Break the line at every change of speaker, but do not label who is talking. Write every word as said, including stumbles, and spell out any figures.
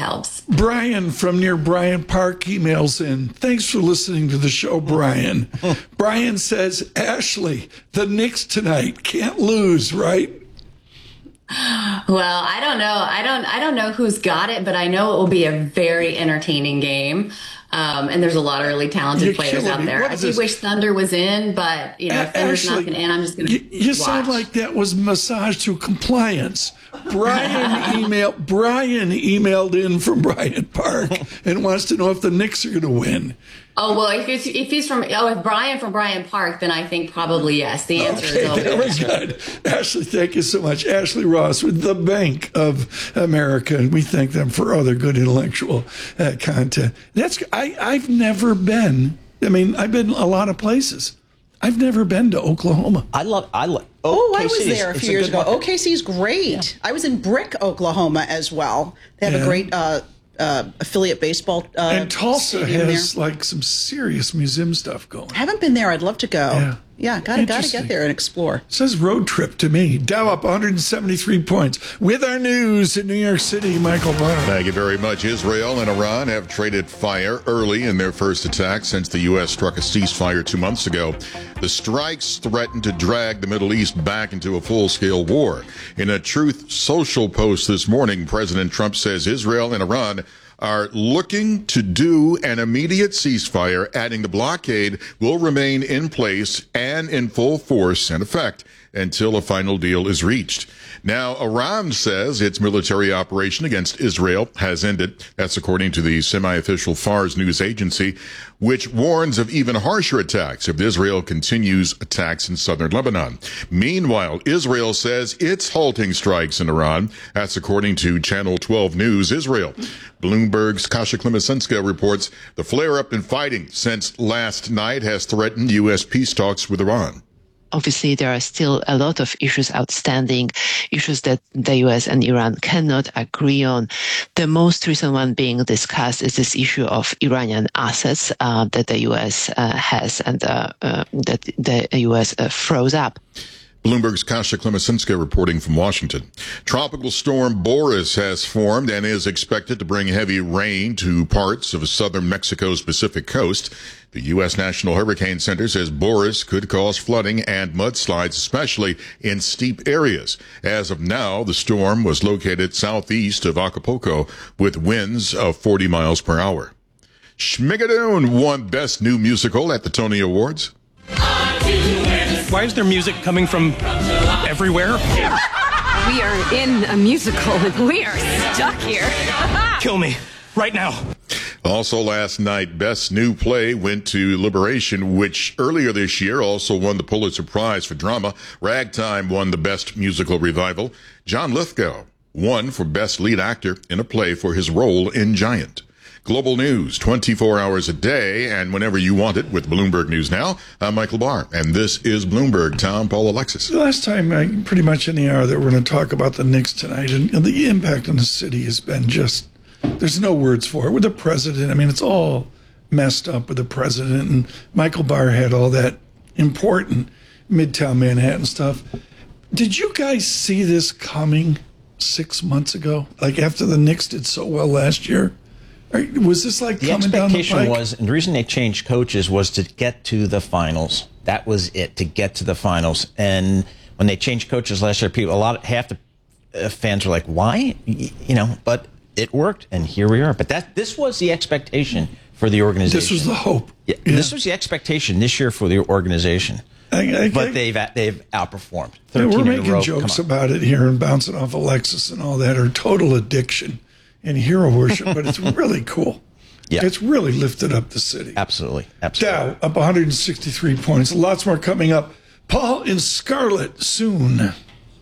helps.
Brian from near Bryant Park emails in. Thanks for listening to the show, Brian. Brian says, Ashley, the Knicks tonight can't lose, right?
Well, I don't know. I don't. I don't know who's got it, but I know it will be a very entertaining game. Um, and there's a lot of really talented
You're
players out
me.
there. I do
this?
wish Thunder was in, but you know, if Thunder's not going to in, I'm just going to.
You, you
watch.
sound like that was massaged through compliance. Brian email Brian emailed in from Bryant Park and wants to know if the Knicks are going to win.
Oh well, if it's, if he's from oh if Brian from Bryant Park, then I think probably yes. The answer
Okay,
is always
very good. Ashley, thank you so much. Ashley Ross with the Bank of America, and we thank them for all their good intellectual uh, content. That's I I've never been. I mean, I've been a lot of places. I've never been to Oklahoma.
I love. I love.
Oh, I was there a few years ago. O K C is great. Yeah. I was in Brick, Oklahoma, as well. They have yeah. a great uh, uh, affiliate baseball. Uh,
and Tulsa has
there.
like some serious museum stuff going.
I haven't been there. I'd love to go.
Yeah.
Yeah, gotta gotta get there and explore.
It says road trip to me. Dow up one hundred seventy-three points. With our news in New York City, Michael Barr.
Thank you very much. Israel and Iran have traded fire early in their first attack since the U S struck a ceasefire two months ago. The strikes threaten to drag the Middle East back into a full-scale war. In a Truth Social post this morning, President Trump says Israel and Iran are looking to do an immediate ceasefire, adding the blockade will remain in place and in full force and effect until a final deal is reached. Now, Iran says its military operation against Israel has ended. That's according to the semi-official Fars news agency, which warns of even harsher attacks if Israel continues attacks in southern Lebanon. Meanwhile, Israel says it's halting strikes in Iran. That's according to Channel twelve News Israel. Bloomberg's Kasia Klimasenska reports the flare-up in fighting since last night has threatened U S peace talks with Iran.
Obviously, there are still a lot of issues outstanding, issues that the U S and Iran cannot agree on. The most recent one being discussed is this issue of Iranian assets uh, that the U S uh, has and uh, uh, that the U S uh, froze up.
Bloomberg's Kasia Klimasenska reporting from Washington. Tropical storm Boris has formed and is expected to bring heavy rain to parts of southern Mexico's Pacific coast. The U S National Hurricane Center says Boris could cause flooding and mudslides, especially in steep areas. As of now, the storm was located southeast of Acapulco with winds of forty miles per hour. Schmigadoon won Best New Musical at the Tony Awards.
Why is there music coming from everywhere?
We are in a musical and we are stuck here.
Kill me, right now.
Also last night, Best New Play went to Liberation, which earlier this year also won the Pulitzer Prize for Drama. Ragtime won the Best Musical Revival. John Lithgow won for Best Lead Actor in a Play for his role in Giant. Global news, twenty-four hours a day, and whenever you want it with Bloomberg News Now. I'm Michael Barr, and this is Bloomberg. Tom, Paul, Alexis.
The last time, uh, pretty much in the hour that we're going to talk about the Knicks tonight, and, and the impact on the city has been just, there's no words for it. With the president, I mean, it's all messed up with the president, and Michael Barr had all that important Midtown Manhattan stuff. Did you guys see this coming six months ago? Like after the Knicks did so well last year? Was this like
the
coming down the
expectation
pike?
was, and the reason they changed coaches was to get to the finals. That was it, to get to the finals. And when they changed coaches last year, people, a lot, of, half the uh, fans were like, "Why?" You know, but it worked, and here we are. But that this was the expectation for the organization.
This was the hope.
Yeah, yeah. This was the expectation this year for the organization. I, I, but I, they've they've outperformed.
Yeah, we're making
in a row.
jokes about it here and bouncing off Alexis and all that, or total addiction and hero worship, but it's really cool. Yeah. It's really lifted up the city.
Absolutely. Absolutely.
Dow up one hundred sixty-three points. Lots more coming up. Paul in Scarlet soon.